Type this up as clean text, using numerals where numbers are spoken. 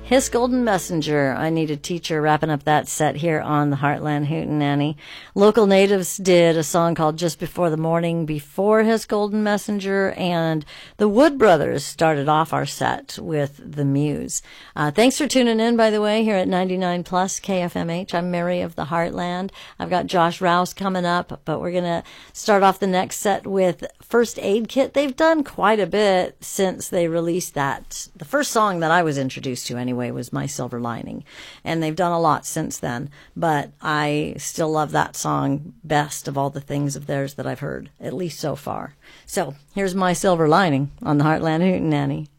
His Golden Messenger. I Need a Teacher, wrapping up that set here on the Heartland Hootenanny. Local Natives did a song called Just Before the Morning before His Golden Messenger, and the Wood Brothers started off our set with The Muse. Thanks for tuning in, by the way, here at 99 Plus KFMH. I'm Mary of the Heartland. I've got Josh Rouse coming up, but we're going to start off the next set with First Aid Kit. They've done quite a bit since they released that. The first song that I was introduced to anyway was My Silver Lining, and they've done a lot since then, but I still love that song best of all the things of theirs that I've heard, at least so far. So here's My Silver Lining on the Heartland Hootenanny.